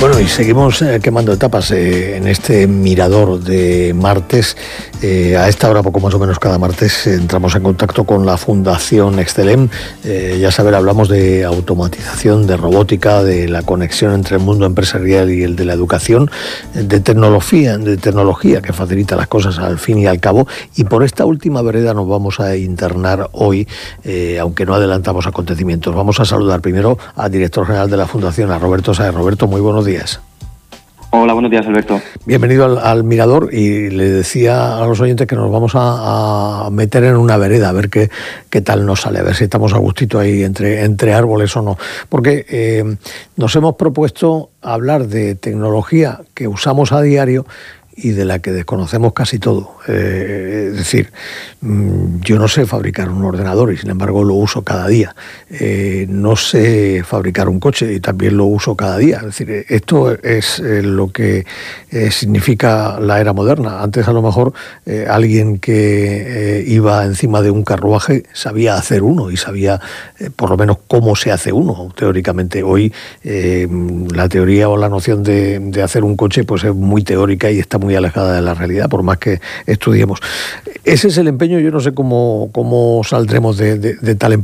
Bueno, y seguimos quemando etapas en este mirador de martes. A esta hora, poco más o menos cada martes, entramos en contacto con la Fundación Excelem. Ya saben, hablamos de automatización, de robótica, de la conexión entre el mundo empresarial y el de la educación, de tecnología que facilita las cosas al fin y al cabo. Y por esta última vereda nos vamos a internar hoy, aunque no adelantamos acontecimientos. Vamos a saludar primero al director general de la Fundación, a Roberto Sáez. Roberto, muy buenos días. Hola, buenos días, Alberto. Bienvenido al Mirador, y le decía a los oyentes que nos vamos a meter en una vereda a ver qué tal nos sale, a ver si estamos a gustito ahí entre árboles o no. Porque nos hemos propuesto hablar de tecnología que usamos a diario y de la que desconocemos casi todo. Es decir, yo no sé fabricar un ordenador y sin embargo lo uso cada día. No sé fabricar un coche y también lo uso cada día. Es decir, esto es lo que significa la era moderna. Antes a lo mejor alguien que iba encima de un carruaje sabía hacer uno y sabía por lo menos cómo se hace uno teóricamente. Hoy la teoría o la noción de hacer un coche pues es muy teórica y está muy alejada de la realidad, por más que estudiemos. Ese es el empeño. Yo no sé cómo saldremos de tal empeño.